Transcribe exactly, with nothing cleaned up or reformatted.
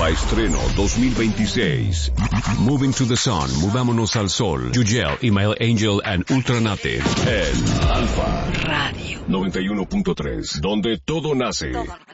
Alfa Estreno dos mil veintiséis. Moving to the Sun, Movámonos al Sol, Yugel, Email Angel and Ultranative. En Alfa Radio noventa y uno punto tres, donde todo nace. Todo.